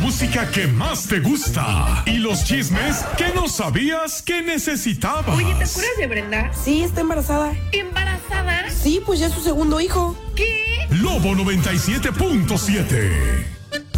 música que más te gusta y los chismes que no sabías que necesitabas. Oye, ¿te acuerdas de Brenda? Sí, está embarazada. ¿Embarazada? Sí, pues ya es su segundo hijo. ¿Qué? Lobo 97.7.